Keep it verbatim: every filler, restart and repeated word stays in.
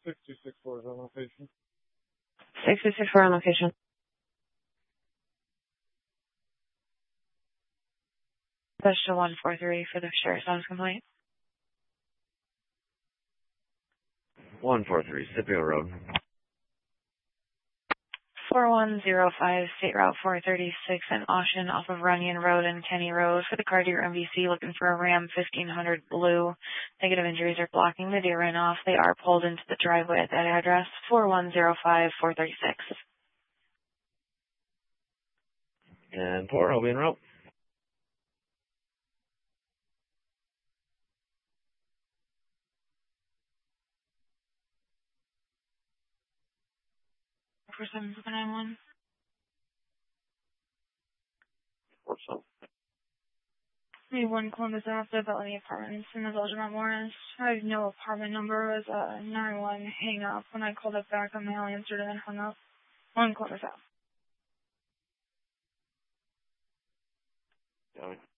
six two six four is on location. six two six four on location. Special one four three for the sheriff's office complaint. one four three, Scipio Road. four one zero five, State Route four thirty-six in Austin off of Runyon Road and Kenny Road for the car deer M V C looking for a Ram fifteen hundred blue. Negative injuries are blocking the deer runoff. They are pulled into the driveway at that address, four one zero five, four thirty-six. And four, I'll be en route. four seven seven nine one. What's up? Me one Columbus after about any apartments in the village of Mount Morris. I have no apartment number. It was a nine one hang up. When I called it back, a male answered and then hung up. One Columbus Ave. Got it.